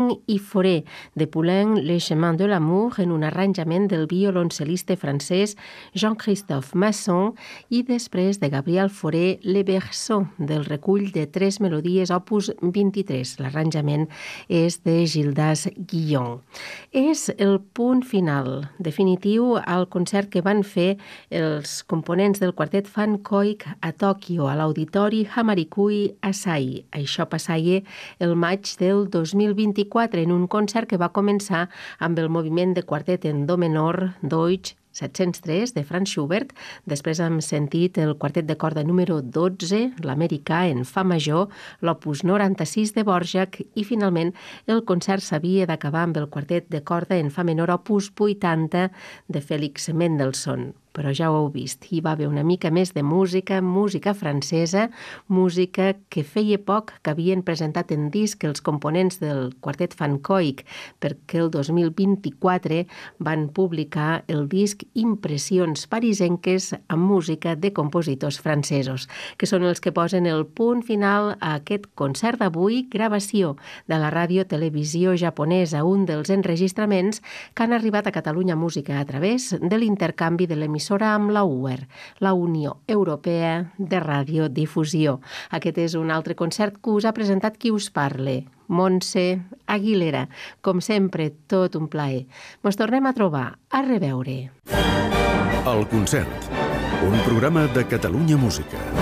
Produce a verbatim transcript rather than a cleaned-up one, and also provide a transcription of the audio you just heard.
Poulain i Fauré, de Poulain Le Chemin de l'amour, en un arranjament del violoncel·lista francès Jean-Christophe Masson, i després de Gabriel Fauré Le Berceau, del recull de tres melodies opus vint-i-tres. L'arranjament és de Gildas Guillon. És el punt final definitiu al concert que van fer els components del quartet Fankoik a Tòquio, a l'Auditori Hamarikui Asai. Això passaia el maig del dos mil vint-i-quatre en un concert que va començar amb el moviment de quartet en do menor Deutsch set-cents tres de Franz Schubert. Després hem sentit el quartet de corda número dotze, l'americà en fa major, l'opus noranta-sis de Dvořák, i finalment el concert s'havia d'acabar amb el quartet de corda en fa menor opus vuitanta de Félix Mendelssohn. Però ja ho heu vist, hi va haver una mica més de música, música francesa, música que feia poc que havien presentat en disc els components del quartet Fankoik, perquè el dos mil vint-i-quatre van publicar el disc Impressions parisenques amb música de compositors francesos, que són els que posen el punt final a aquest concert d'avui, gravació de la ràdio-televisió japonesa, un dels enregistraments que han arribat a Catalunya Música a través de l'intercanvi de l'emissora amb la U E R, la Unió Europea de Radiodifusió. Aquest és un altre concert que us ha presentat qui us parle, Montse Aguilera. Com sempre, tot un plaer. Mos tornem a trobar. A reveure. El concert, un programa de Catalunya Música.